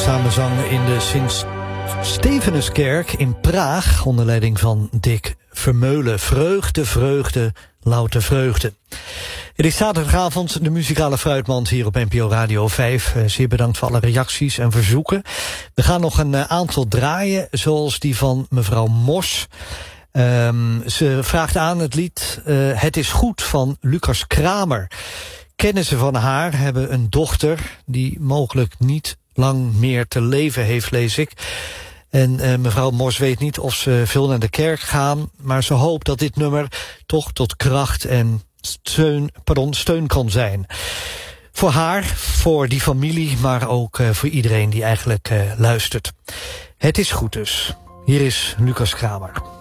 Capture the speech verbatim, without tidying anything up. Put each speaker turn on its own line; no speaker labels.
samenzang in de Sint-Stefanuskerk in Praag onder leiding van Dick Vermeulen. Vreugde, vreugde, louter vreugde. Het is zaterdagavond de muzikale fruitmand hier op N P O Radio vijf. Zeer bedankt voor alle reacties en verzoeken. We gaan nog een aantal draaien, zoals die van mevrouw Mos. Um, ze vraagt aan het lied uh, Het is goed van Lucas Kramer. Kennissen van haar hebben een dochter die mogelijk niet lang meer te leven heeft, lees ik. En uh, mevrouw Mos weet niet of ze veel naar de kerk gaan, maar ze hoopt dat dit nummer toch tot kracht en steun, pardon, steun kan zijn. Voor haar, voor die familie, maar ook uh, voor iedereen die eigenlijk uh, luistert. Het is goed dus. Hier is Lucas Kramer.